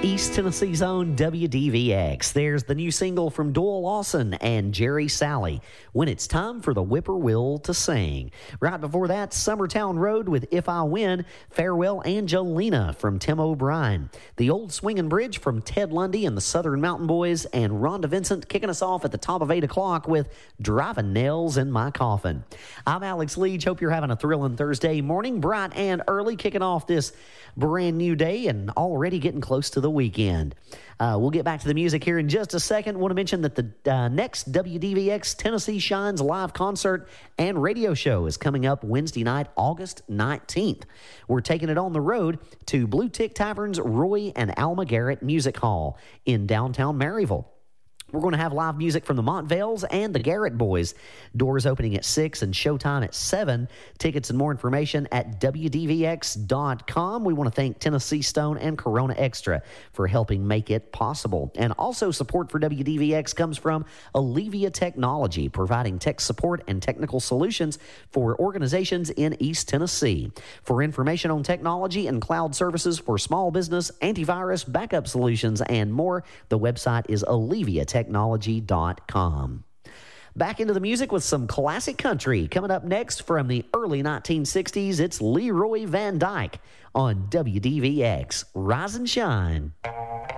East Tennessee's own WDVX. There's the new single from Doyle Lawson and Jerry Salley, When It's Time for the Whippoorwill to Sing. Right before that, Summertown Road with If I Win, Farewell Angelina from Tim O'Brien. The Old Swingin' Bridge from Ted Lundy and the Southern Mountain Boys, and Rhonda Vincent kicking us off at the top of 8 o'clock with Driving Nails in My Coffin. I'm Alex Leach. Hope you're having a thrilling Thursday morning, bright and early, kicking off this brand new day and already getting close to the weekend. We'll get back to the music here in just a second. Want to mention that the next WDVX Tennessee Shines live concert and radio show is coming up Wednesday night, August 19th. We're taking it on the road to Blue Tick Tavern's Roy and Alma Garrett Music Hall in downtown Maryville. We're going to have live music from the Montvales and the Garrett Boys. Doors opening at 6 and showtime at 7. Tickets and more information at WDVX.com. We want to thank Tennessee Stone and Corona Extra for helping make it possible. And also support for WDVX comes from Allevia Technology, providing tech support and technical solutions for organizations in East Tennessee. For information on technology and cloud services for small business, antivirus, backup solutions, and more, the website is alleviatechnology.com. Back into the music with some classic country. Coming up next from the early 1960s, it's Leroy Van Dyke on WDVX. Rise and shine.